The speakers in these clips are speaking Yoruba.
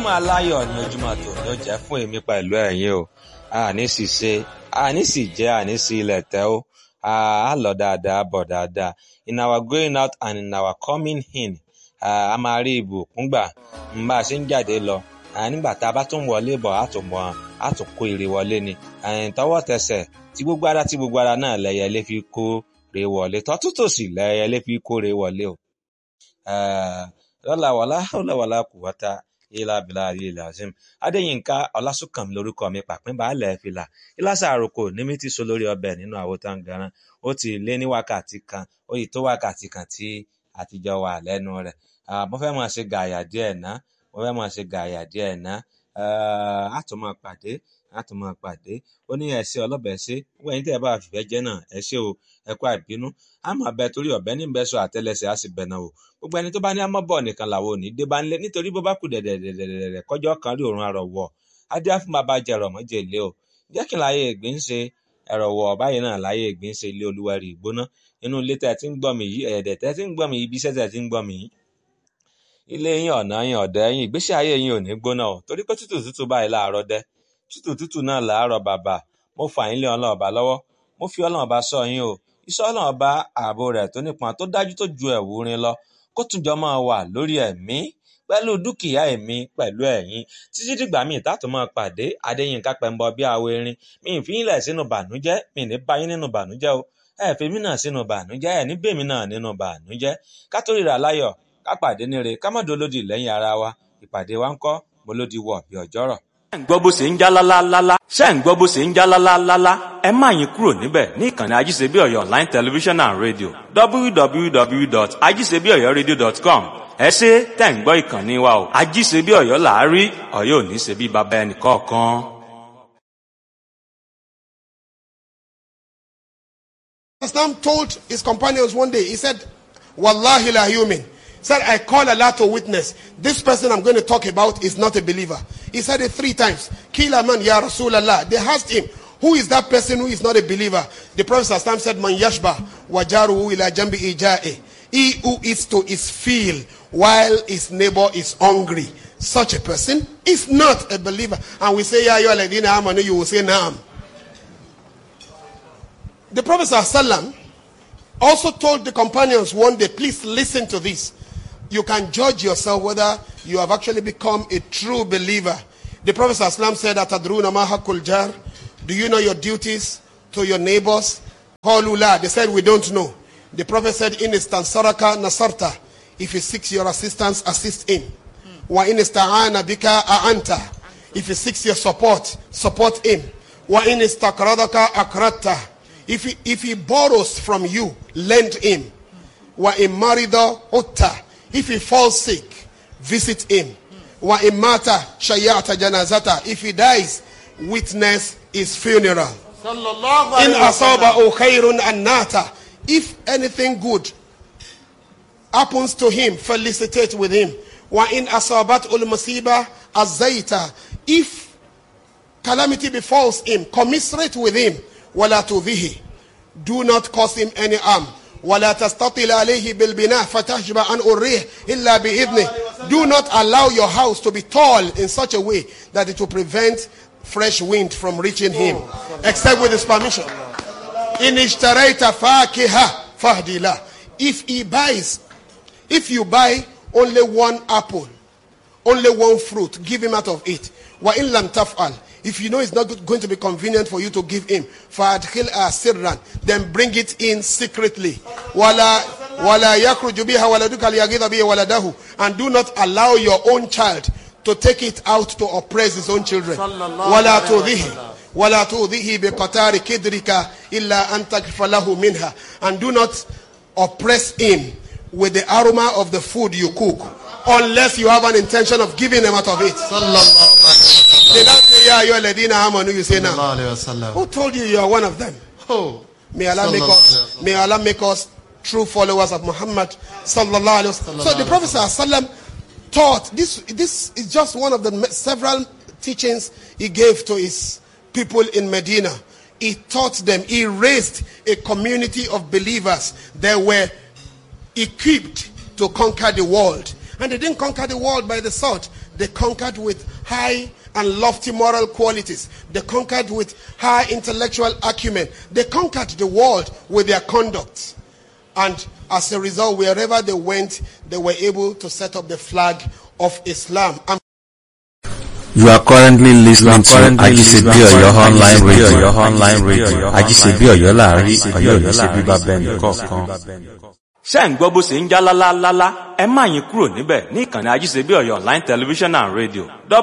ojúmọ́ aláyọ̀ ni ojúmọ́ tòní ó jẹ́ fún èmi pẹ̀lú ẹ̀yin o. Àní sì ṣe, àní sì jẹ́, àní sí ilẹ̀ tẹ́ o. A lọ dáadáa, bọ̀ dáadáa. In our going out and in our coming in, a máa rí ìbùkún gbà. Bá a ṣe ń jáde lọ, nígbà tá a bá tún wọlé bọ̀, a tún kó ire wọlé ni. Tọwọ́ tẹsẹ̀ tí gbogbo ara náà lẹ́yẹlé fi kó re wọlé. Tọ́tún tòsì lẹ́yẹlé fi kó re wọlé o. Lọ́la wàlá kùwátá ilá bìlá ilá azim. Adéyínká Ọlásùnkànmí lórúkọ mi, pàpín baálẹ̀ fìlà. Ìlàsà àròkò ní mi ti so lórí ọbẹ̀ nínú àwo tangaran. Ó ti lé ní wákàtí kan, ó yìí tó wákàtí kan tí àtijọ́ wà lẹ́nu rẹ̀. Mo fẹ́ máa ṣe gàyà díẹ̀ ná. A tún máa pàdé. Ó ní ẹ̀ṣẹ́ ọlọ́bẹ̀ ṣe. Gbogbo ẹ̀yin tí ẹ bá fìfẹ́ jẹ́ náà, ẹ ṣé o, ẹ kú àìbínú. A máa bẹ torí ọ̀bẹ ní bẹ́sọ àtẹlẹsẹ̀ á sì bẹ̀ náà o. Gbogbo ẹni tó bá ní àmọ́bọ̀ nìkan làwọn ò ní dé bá ń lé, nítorí bó bá kù dẹ̀dẹ̀dẹ̀dẹ̀dẹ̀ kọjọ́ kan rí òrùn àrọ̀wọ̀. Adé á fún bàbá jẹ ẹ̀rọ̀ mọ́jẹ̀ ilé o. Jẹ́ kí láyé ìgbín ń ṣe ẹ̀rọ̀ wọ̀ báyìí náà láyé ìgbín ń ṣe ilé olúwẹ̀rí ìgbóná. Inú ilé tẹ́ ti ń gbọ́ mi yìí, ẹ̀ẹ́dẹ̀ tẹ́ ti ń gbọ́ mi yìí, ibi iṣẹ́ tẹ́ ti ń gbọ́ mi yìí. Ilé yín, ọ̀nà yín, ọ̀dẹ̀ yín, ìgbésí ayé yín ò ní gbóná o. Torí pé tútù báyìí láàárọ̀ dẹ́. Tútù náà láàárọ̀ bàbà. Mo fà yín lé Ọlọ́run Ọba lọ́wọ́. Mo fi Ọlọ́run Ọba ṣọ́ yín o. Ìṣọ́ Ọlọ́run Ọba ààbò rẹ̀ tó nípọn tó dájú tó ju ẹ̀wù rin lọ. Kó tún jọ máa wà lórí ẹ̀mí pẹ̀lú dúkìá ẹ̀mí pẹ̀lú ẹ̀yin. Títí dìgbà míì tá tún máa pàdé. Adéyínká Pẹ́mbọ bí awo erin. Mi ì fi yín lẹ̀ sínú bànújẹ́. Mi ní bá yín nínú bànújẹ́ o. Ẹ fi mí náà sínú bànújẹ́. Ẹ ní bèmí náà nínú bànújẹ́. Ká tó ríra láyọ̀, ká pàdé níre, ká má dolódì lẹ́yìn ara wa. Ìpàdé wa ńkọ́, mo ló di wọ̀ bí ọjọ́rọ̀. Ṣé ń gbọ́ bó ṣe ń já lálálálá? Ṣé ń gbọ́ bó ṣe ń já lálálálá? Ẹ má yín kúrò níbẹ̀ ní ìkànnì Ajíṣebí Ọ̀yọ́ Online Television and Radio, www.ajíṣebíọ̀yọ́radio.com. Ẹ ṣé tẹ̀ ń gbọ́ ìkànnì wa o. Ajíṣebí Ọ̀yọ́ là á rí, Ọ̀yọ́ ò ní ṣe bí baba ẹnìkọ̀ọ̀kan. Islam told his companions one day, he said, Wallahi la yumin. Said, I call Allah to witness. This person I'm going to talk about is not a believer. He said it 3 times. Kila man ya Rasulallah. They asked him, who is that person who is not a believer? The Prophet ﷺ said, Man yashba wajaruhu ila jambi ija'i. He who eats to his fill while his neighbor is hungry. Such a person is not a believer. And we say, Ya ayyuhalladhina amanu, you will say, Naam. The Prophet ﷺ also told the companions one day, please listen to this. You can judge yourself whether you have actually become a true believer. The Prophet ﷺ said, Atadruna ma haqqul jar? Do you know your duties to your neighbors? Qalu la. They said, we don't know. The Prophet said, In istansaraka nasarta. If he seeks your assistance, assist him. Wa in ista'ana bika a'anta. If he seeks your support, support him. Wa in istakradaka akratta. If he borrows from you, lend him. Wa in marida utta. If he falls sick, visit him. Wa in mata shayata janazata. If he dies, witness his funeral. In asaba'u khairun annata. If anything good happens to him, felicitate with him. Wa in asabat'ul musiba azaita. If calamity befalls him, commiserate with him. Wala tudhihi. Do not cause him any harm. وَلَا تَسْتَطِلَ عَلَيْهِ بِالْبِنَاءِ فَتَحْجِبَ عَنْ أُرِّهِ إِلَّا بِإِذْنِهِ. Do not allow your house to be tall in such a way that it will prevent fresh wind from reaching him, except with his permission. إِنِ اشْتَرَيْتَ فَاكِهَةً فَهْدِ لَهُ. If you buy only one apple, only one fruit, give him out of it. وَإِن لَمْ تَفْعَلْ. If you know it's not going to be convenient for you to give him, فَأَدْخِلْهَا سِرًّا. Then bring it in secretly. وَلَا يَخْرُجُ بِهَا وَلَدُكَ لِيَغِيظَ بِهِ وَلَدَهُ. And do not allow your own child to take it out to oppress his own children. وَلَا تُؤْذِهِ بِقَتَارِ كِدْرِكَ إِلَّا أَن تَكْفَ لَهُ مِنْهَا. And do not oppress him with the aroma of the food you cook, unless you have an intention of giving him out of it. They don't say, Ya ayyuhalladhina amanu, you say now. Who told you you are one of them? Oh, may Allah make us true followers of Muhammad sallallahu alaihi wasallam. So the Prophet sallallahu taught, this is just one of the several teachings he gave to his people in Medina. He taught them, he raised a community of believers that were equipped to conquer the world. And they didn't conquer the world by the sword. They conquered with high and lofty moral qualities. They conquered with high intellectual acumen. They conquered the world with their conduct. And as a result, wherever they went, they were able to set up the flag of Islam. You are currently listening to Ajisebi Oyo online radio. Ajisebi Oyo láàrin, Ọ̀yọ́ ní ṣe bíbá bẹ́ẹ̀ kọ̀ọ̀kan. Ṣé ń gbọ́ bó ṣe ń já lálálálá? Ẹ má yín kúrò níbẹ̀ ní ìkànnì Ajisebi Oyo online television and radio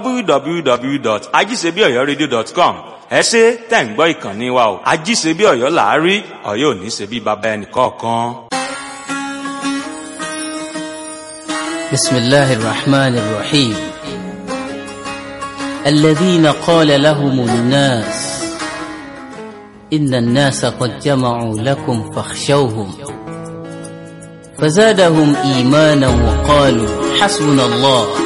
www.ajisebiyoyoradio.com. Ẹ ṣé tẹ́ ń gbọ́ ìkànnì wa o. Ajisebi Oyo láàrin, Ọ̀yọ́ ní ṣe bíbá bẹ́ẹ̀ kọ̀ọ̀kan. Bismillahir Rahmanir Rahim. الذين قال لهم الناس إن الناس قد جمعوا لكم فاخشوهم فزادهم إيمانا وقالوا حسبنا الله